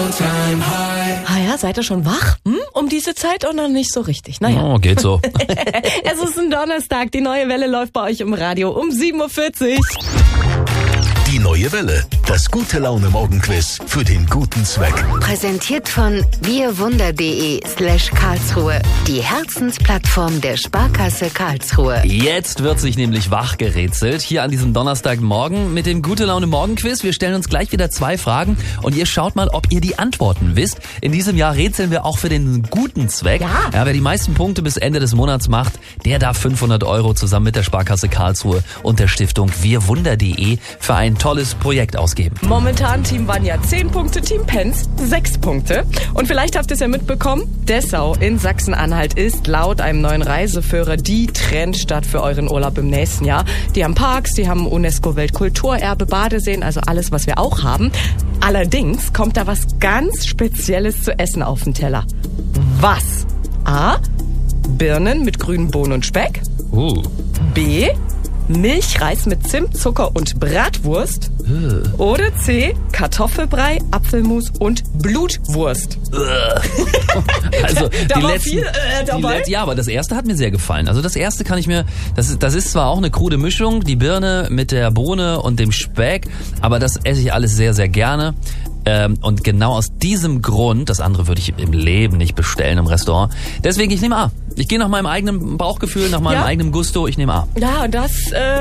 all-time high. Ah ja, seid ihr schon wach? Um diese Zeit oder noch nicht so richtig? Naja. Oh, geht so. Es ist ein Donnerstag, die neue Welle läuft bei euch im Radio um 7.40 Uhr. Die neue Welle, das Gute-Laune-Morgenquiz für den guten Zweck. Präsentiert von wirwunder.de/Karlsruhe, die Herzensplattform der Sparkasse Karlsruhe. Jetzt wird sich nämlich wachgerätselt, hier an diesem Donnerstagmorgen mit dem Gute-Laune-Morgen-Quiz. Wir stellen uns gleich wieder 2 Fragen und ihr schaut mal, ob ihr die Antworten wisst. In diesem Jahr rätseln wir auch für den guten Zweck. Ja, wer die meisten Punkte bis Ende des Monats macht, der darf 500 € zusammen mit der Sparkasse Karlsruhe und der Stiftung wirwunder.de für ein tolles Projekt ausgeben. Momentan Team Vanja 10 Punkte, Team Penz 6 Punkte. Und vielleicht habt ihr es ja mitbekommen, Dessau in Sachsen-Anhalt ist laut einem neuen Reiseführer die Trendstadt für euren Urlaub im nächsten Jahr. Die haben Parks, die haben UNESCO-Weltkulturerbe, Badeseen, also alles, was wir auch haben. Allerdings kommt da was ganz Spezielles zu essen auf den Teller. Was? A. Birnen mit grünen Bohnen und Speck. B. Milchreis mit Zimt, Zucker und Bratwurst. Oder C. Kartoffelbrei, Apfelmus und Blutwurst. Also Da die war letzten, viel dabei. ja, aber das erste hat mir sehr gefallen. Also das erste kann ich mir, das ist zwar auch eine krude Mischung, die Birne mit der Bohne und dem Speck, aber das esse ich alles sehr, sehr gerne. Und genau aus diesem Grund, das andere würde ich im Leben nicht bestellen im Restaurant. Deswegen, ich nehme A. Ich gehe nach meinem eigenen Bauchgefühl, nach meinem eigenen Gusto, ich nehme A. Ja, das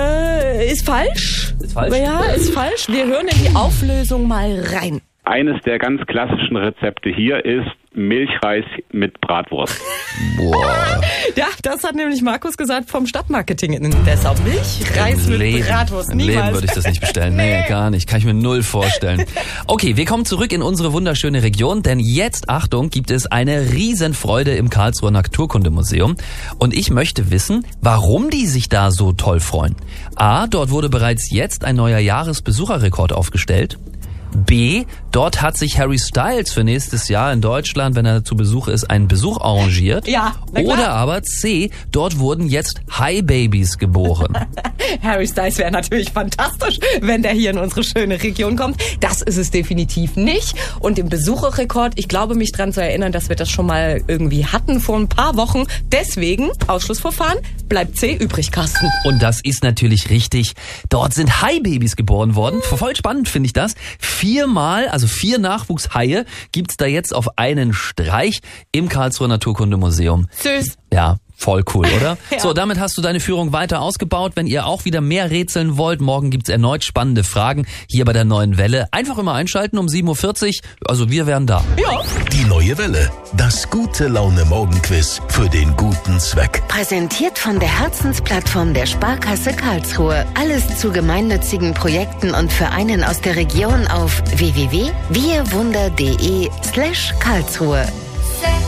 ist falsch. Ist falsch? Ja, ist falsch. Wir hören in die Auflösung mal rein. Eines der ganz klassischen Rezepte hier ist Milchreis mit Bratwurst. Boah. Ja, das hat nämlich Markus gesagt vom Stadtmarketing in Dessau. Milchreis mit Bratwurst. Im Leben Niemals. würde ich das nicht bestellen. Nee, gar nicht. Kann ich mir null vorstellen. Okay, wir kommen zurück in unsere wunderschöne Region, denn jetzt, Achtung, gibt es eine Riesenfreude im Karlsruher Naturkundemuseum. Und ich möchte wissen, warum die sich da so toll freuen. A, dort wurde bereits jetzt ein neuer Jahresbesucherrekord aufgestellt. B, dort hat sich Harry Styles für nächstes Jahr in Deutschland, wenn er zu Besuch ist, einen Besuch arrangiert. Ja, na klar. Oder aber C, dort wurden jetzt Hai-Babys geboren. Harry Styles wäre natürlich fantastisch, wenn der hier in unsere schöne Region kommt. Das ist es definitiv nicht. Und den Besucherrekord, ich glaube mich dran zu erinnern, dass wir das schon mal irgendwie hatten vor ein paar Wochen. Deswegen, Ausschlussverfahren, bleibt C übrig, Carsten. Und das ist natürlich richtig. Dort sind Hai-Babys geboren worden. Voll spannend finde ich das. 4 Nachwuchshaie gibt's da jetzt auf einen Streich im Karlsruher Naturkundemuseum. Süß. Ja, voll cool, oder? Ja. So, damit hast du deine Führung weiter ausgebaut. Wenn ihr auch wieder mehr rätseln wollt, morgen gibt's erneut spannende Fragen hier bei der neuen Welle. Einfach immer einschalten um 7.40 Uhr. Also wir wären da. Ja. Die neue Welle, das Gute-Laune-Morgenquiz für den guten Zweck. Präsentiert von der Herzensplattform der Sparkasse Karlsruhe. Alles zu gemeinnützigen Projekten und Vereinen aus der Region auf www.wirwunder.de/Karlsruhe.